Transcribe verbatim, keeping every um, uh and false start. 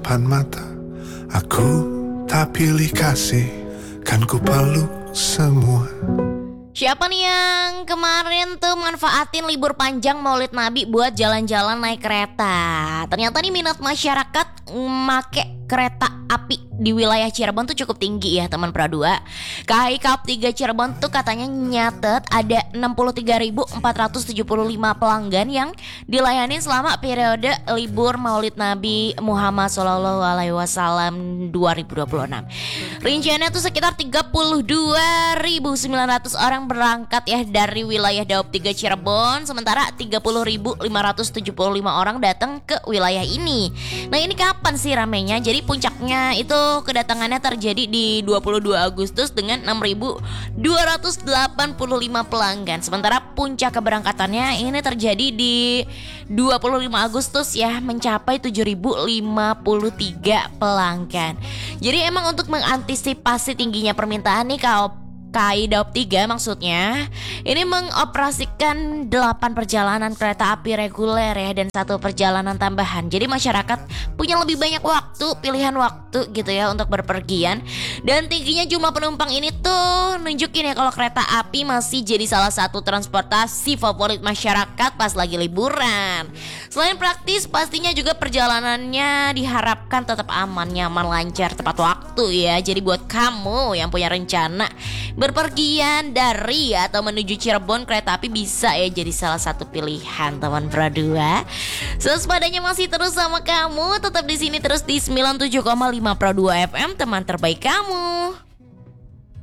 depan mata. Aku tak pilih kasih, kan ku peluk semua. Siapa nih yang kemarin tuh manfaatin libur panjang Maulid Nabi buat jalan-jalan naik kereta? Ternyata nih minat masyarakat make kereta api di wilayah Cirebon tuh cukup tinggi ya teman Pro dua. K H I Kaup tiga Cirebon tuh katanya nyatet ada enam puluh tiga ribu empat ratus tujuh puluh lima pelanggan yang dilayani selama periode libur Maulid Nabi Muhammad Shallallahu Alaihi Wasallam dua ribu dua puluh enam. Rinciannya tuh sekitar tiga puluh dua ribu sembilan ratus orang berangkat ya dari wilayah Daop tiga Cirebon, sementara tiga puluh ribu lima ratus tujuh puluh lima orang datang ke wilayah ini. Nah, ini kapan sih ramenya? Jadi puncaknya itu kedatangannya terjadi di dua puluh dua Agustus dengan enam ribu dua ratus delapan puluh lima pelanggan. Sementara puncak keberangkatannya ini terjadi di dua puluh lima Agustus ya, mencapai tujuh ribu lima puluh tiga pelanggan. Jadi emang untuk mengantisipasi tingginya permintaan nih, Kaup K H I Daop tiga maksudnya ini mengoperasikan delapan perjalanan kereta api reguler ya, dan satu perjalanan tambahan. Jadi masyarakat punya lebih banyak waktu, pilihan waktu gitu ya untuk berpergian. Dan tingginya jumlah penumpang ini tuh nunjukin ya kalau kereta api masih jadi salah satu transportasi favorit masyarakat pas lagi liburan. Selain praktis, pastinya juga perjalanannya diharapkan tetap aman, nyaman, lancar, tepat waktu ya. Jadi buat kamu yang punya rencana berpergian dari atau menuju Cirebon, kereta api bisa ya jadi salah satu pilihan teman Pro dua. Sespadanya masih terus sama kamu, tetap di sini terus di sembilan puluh tujuh koma lima Pro dua F M, teman terbaik kamu.